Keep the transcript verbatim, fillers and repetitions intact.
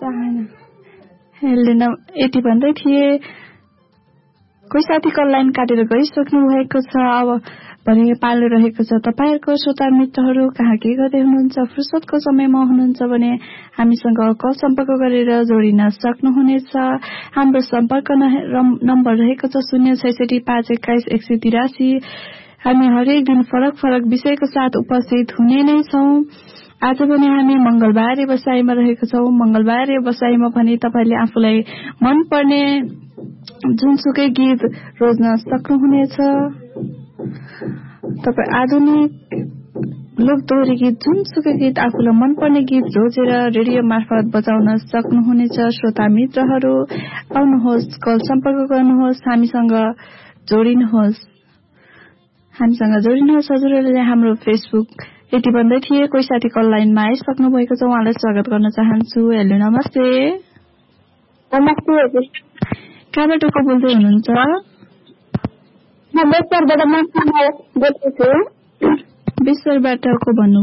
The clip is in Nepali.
चाहन्न। हेलो न यति भन्दै थिए कोही साथी कल लाइन काटेर गइसक्नु भएको छ। अब भने पालो रहेको छ तपाईहरुको श्रोता मित्रहरू कहाँ के गर्दै हुनुहुन्छ, फुर्सदको समयमा हुनुहुन्छ भने हामीसँग कल सम्पर्क गरेर जोडिन सक्नुहुनेछ। हाम्रो सम्पर्क नम्बर रहेको छ शून्य छैसठी पाँच एक्काइस एक सय तिरासी। हामी हरेक दिन फरक फरक विषयको साथ उपस्थित हुने नै छौं। आज पनि हामी मंगलबारे बसाइमा रहेको छौं। मंगलबारे बसाइमा पनि तपाईले आफूलाई मन पर्ने जुनसुकै गीत रोज्न सक्नुहुनेछ। तपाई आधुनिक लोकदोहोरी गीत जुनसुकै गीत आफूलाई मनपर्ने गीत रोजेर रेडियो मार्फत बजाउन सक्नुहुनेछ। श्रोता मित्रहरू आउनुहोस्, कल सम्पर्क गर्नुहोस्, हामीसँग जोडिनुहोस् हामीसँग जोडिनुहोस् हजुरहरूले हाम्रो फेसबुक। यति भन्दै थिए कोही साथी कल लाइनमा आइसक्नु भएको छ, उहाँलाई स्वागत गर्न चाहन्छु। हेलो नमस्ते। नमस्ते हजुर। कहाँबाट को बोल्दै हुनुहुन्छ? म बेसरबाट बोल्दैछु। बेसरबाट को भन्नु